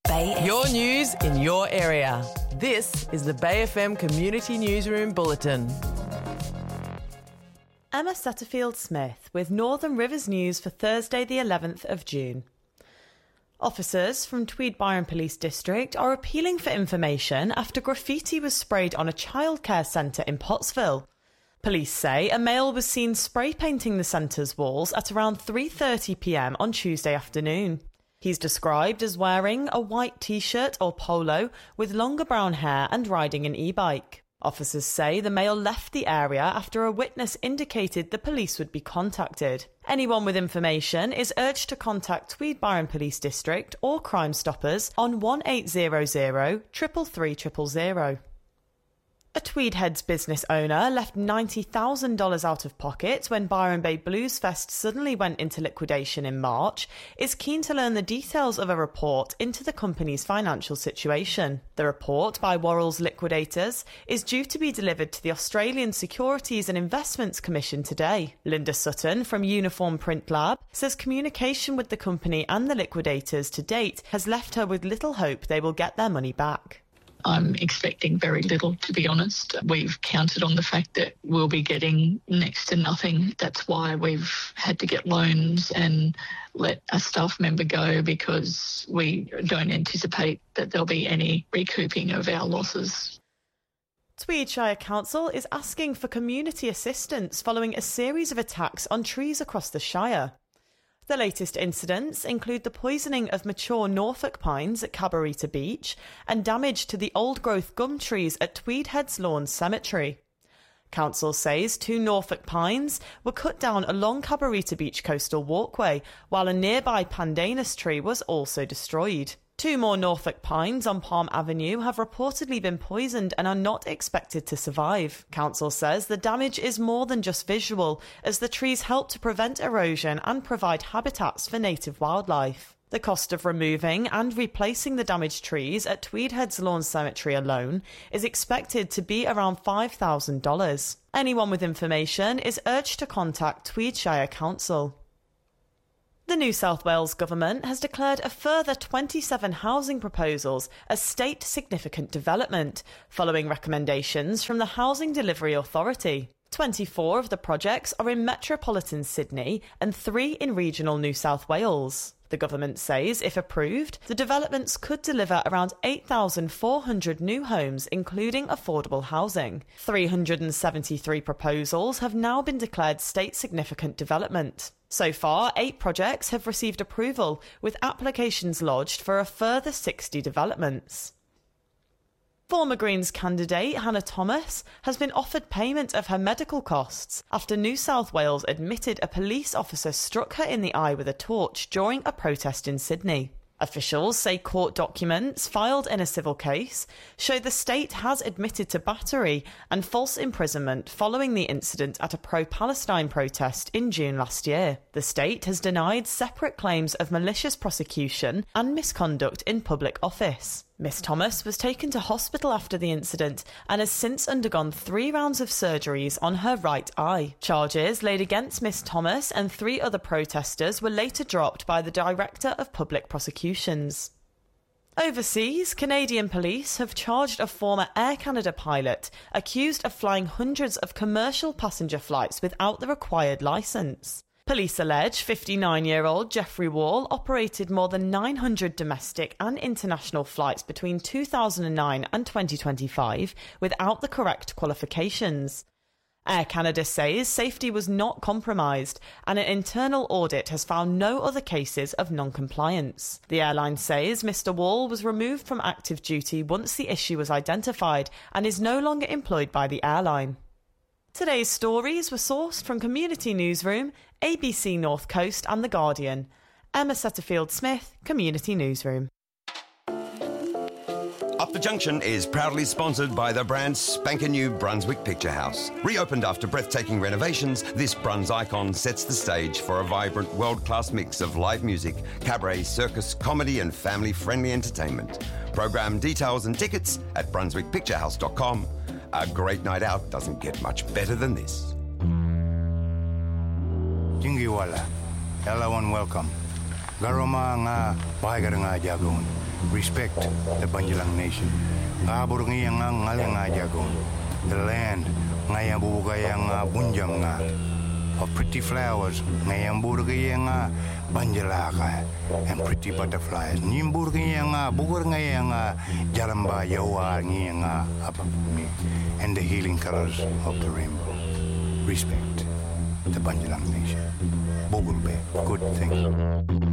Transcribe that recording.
Your news in your area. This is the Bay FM Community Newsroom Bulletin. Emma Setterfield-Smith with Northern Rivers News for Thursday the 11th of June. Officers from Tweed Byron Police District are appealing for information after graffiti was sprayed on a childcare centre in Pottsville. Police say a male was seen spray painting the centre's walls at around 3:30 p.m. on Tuesday afternoon. He's described as wearing a white t-shirt or polo with longer brown hair and riding an e-bike. Officers say the male left the area after a witness indicated the police would be contacted. Anyone with information is urged to contact Tweed Byron Police District or Crime Stoppers on 1800 333 000. A Tweed Heads business owner left $90,000 out of pocket when Byron Bay Blues Fest suddenly went into liquidation in March, is keen to learn the details of a report into the company's financial situation. The report by Worrell's liquidators is due to be delivered to the Australian Securities and Investments Commission today. Linda Sutton from Uniform Print Lab says communication with the company and the liquidators to date has left her with little hope they will get their money back. I'm expecting very little, to be honest. We've counted on the fact that we'll be getting next to nothing. That's why we've had to get loans and let a staff member go, because we don't anticipate that there'll be any recouping of our losses. Tweed Shire Council is asking for community assistance following a series of attacks on trees across the Shire. The latest incidents include the poisoning of mature Norfolk pines at Cabarita Beach and damage to the old-growth gum trees at Tweed Heads Lawns Cemetery. Council says 2 Norfolk pines were cut down along Cabarita Beach coastal walkway, while a nearby pandanus tree was also destroyed. 2 more Norfolk pines on Palm Avenue have reportedly been poisoned and are not expected to survive. Council says the damage is more than just visual, as the trees help to prevent erosion and provide habitats for native wildlife. The cost of removing and replacing the damaged trees at Tweed Heads Lawns Cemetery alone is expected to be around $5,000. Anyone with information is urged to contact Tweed Shire Council. The New South Wales Government has declared a further 27 housing proposals as state significant development, following recommendations from the Housing Delivery Authority. 24 of the projects are in metropolitan Sydney and 3 in regional New South Wales. The government says, if approved, the developments could deliver around 8,400 new homes, including affordable housing. 373 proposals have now been declared state significant development. So far, 8 projects have received approval, with applications lodged for a further 60 developments. Former Greens candidate Hannah Thomas has been offered payment of her medical costs after New South Wales admitted a police officer struck her in the eye with a torch during a protest in Sydney. Officials say court documents filed in a civil case show the state has admitted to battery and false imprisonment following the incident at a pro-Palestine protest in June last year. The state has denied separate claims of malicious prosecution and misconduct in public office. Miss Thomas was taken to hospital after the incident and has since undergone 3 rounds of surgeries on her right eye. Charges laid against Miss Thomas and 3 other protesters were later dropped by the Director of Public Prosecutions. Overseas, Canadian police have charged a former Air Canada pilot accused of flying hundreds of commercial passenger flights without the required licence. Police allege 59-year-old Jeffrey Wall operated more than 900 domestic and international flights between 2009 and 2025 without the correct qualifications. Air Canada says safety was not compromised and an internal audit has found no other cases of non-compliance. The airline says Mr. Wall was removed from active duty once the issue was identified and is no longer employed by the airline. Today's stories were sourced from Community Newsroom, ABC North Coast and The Guardian. Emma Setterfield-Smith, Community Newsroom. Up the Junction is proudly sponsored by the brand spanking new Brunswick Picture House. Reopened after breathtaking renovations, this Bruns icon sets the stage for a vibrant world-class mix of live music, cabaret, circus, comedy and family-friendly entertainment. Program details and tickets at brunswickpicturehouse.com. A great night out doesn't get much better than this. Jingiwala, elawan welcome. Garoma nga bahagar nga jagun. Respect the Banjalang nation. Ngabur ngiyang ngaling jagon. The land ngayang bubugayang bunjam nga. Of pretty flowers ngayang burgayang banjalaka and pretty butterflies. Nimburgayang bugur ngayang jaramba yawa ngiyang apapumi and the healing colors of the rainbow. Respect the Banjalang nation. Bogulbe, good thing.